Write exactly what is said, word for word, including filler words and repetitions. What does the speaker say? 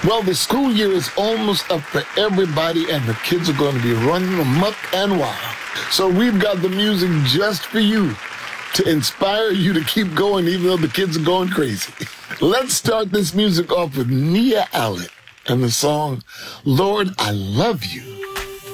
Well, the school year is almost up for everybody, and the kids are going to be running amok and wild. So we've got the music just for you to inspire you to keep going, even though the kids are going crazy. Let's start this music off with Nia Allen and the song, Lord, I Love You.